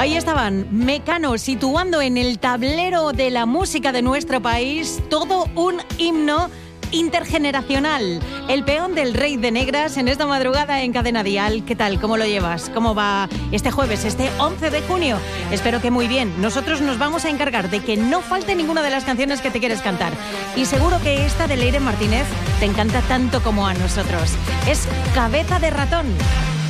Ahí estaban, Mecano, situando en el tablero de la música de nuestro país todo un himno intergeneracional. El peón del Rey de Negras en esta madrugada en Cadena Dial. ¿Qué tal? ¿Cómo lo llevas? ¿Cómo va este jueves, este 11 de junio? Espero que muy bien. Nosotros nos vamos a encargar de que no falte ninguna de las canciones que te quieres cantar. Y seguro que esta de Leire Martínez te encanta tanto como a nosotros. Es Cabeza de Ratón.